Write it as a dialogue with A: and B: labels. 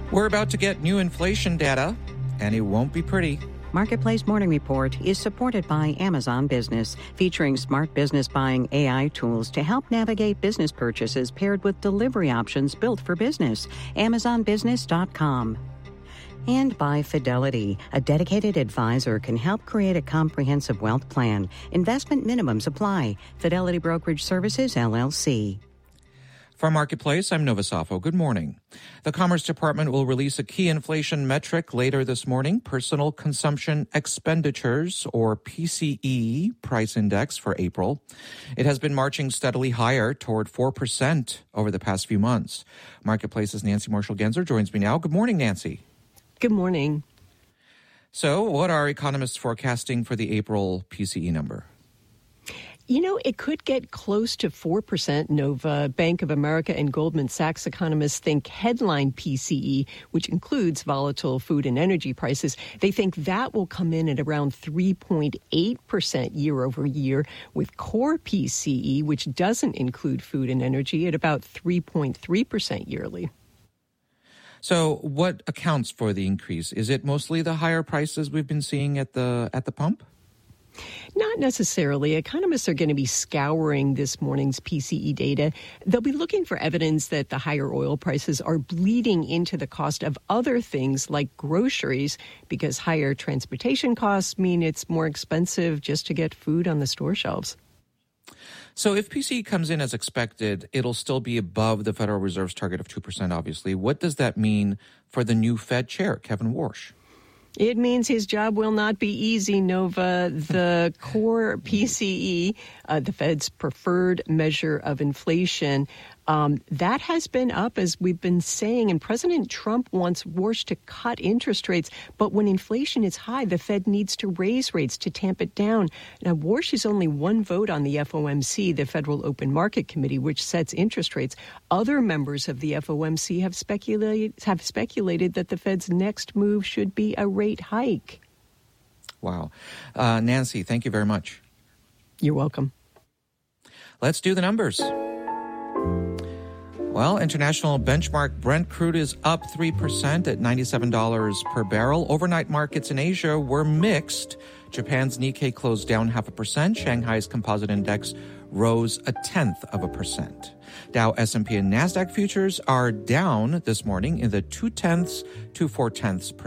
A: We're about to get new inflation data, and it won't be pretty.
B: Marketplace Morning Report is supported by Amazon Business, featuring smart business buying AI tools to help navigate business purchases paired with delivery options built for business. AmazonBusiness.com. And by Fidelity, a dedicated advisor can help create a comprehensive wealth plan. Investment minimums apply. Fidelity Brokerage Services, LLC.
A: From Marketplace, I'm Nova Safo. Good morning. The Commerce Department will release a key inflation metric later this morning, Personal Consumption Expenditures, or PCE, price index for April. It has been marching steadily higher toward 4% over the past few months. Marketplace's Nancy Marshall-Genzer joins me now. Good morning, Nancy.
C: Good morning.
A: So, what are economists forecasting for the April PCE number?
C: You know, it could get close to 4%, Nova. Bank of America and Goldman Sachs economists think headline PCE, which includes volatile food and energy prices, they think that will come in at around 3.8% year over year, with core PCE, which doesn't include food and energy, at about 3.3% yearly.
A: So what accounts for the increase? Is it mostly the higher prices we've been seeing at the pump?
C: Not necessarily. Economists are going to be scouring this morning's PCE data. They'll be looking for evidence that the higher oil prices are bleeding into the cost of other things like groceries, because higher transportation costs mean it's more expensive just to get food on the store shelves.
A: So if PCE comes in as expected, it'll still be above the Federal Reserve's target of 2%, obviously. What does that mean for the new Fed chair, Kevin Warsh?
C: It means his job will not be easy, Nova. The core PCE, the Fed's preferred measure of inflation, that has been up, as we've been saying. And President Trump wants Warsh to cut interest rates. But when inflation is high, the Fed needs to raise rates to tamp it down. Now, Warsh is only one vote on the FOMC, the Federal Open Market Committee, which sets interest rates. Other members of the FOMC have speculated that the Fed's next move should be a rate hike.
A: Wow. Nancy, thank you very much.
C: You're welcome.
A: Let's do the numbers. Well, international benchmark Brent crude is up 3% at $97 per barrel. Overnight markets in Asia were mixed. Japan's Nikkei closed down 0.5%. Shanghai's composite index rose 0.1%. Dow, S&P, and NASDAQ futures are down this morning in the 0.2 to 0.4%